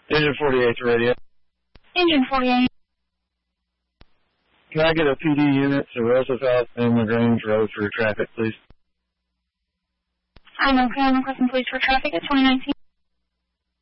Engine 48 to radio. Engine 48. Can I get a PD unit to Roosevelt and LaGrange Road for traffic, please? I'm okay. I'm requesting police for traffic at 2019.